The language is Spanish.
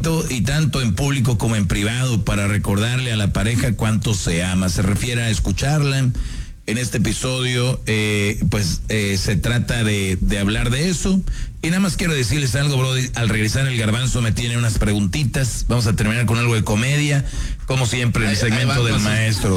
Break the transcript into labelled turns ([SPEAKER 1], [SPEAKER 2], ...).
[SPEAKER 1] momento y tanto en público como en privado para recordarle a la pareja cuánto se ama. Se refiere a escucharla. En este episodio, se trata de hablar de eso. Y nada más quiero decirles algo, Brody. Al regresar el Garbanzo me tiene unas preguntitas. Vamos a terminar con algo de comedia, como siempre, en el segmento del maestro.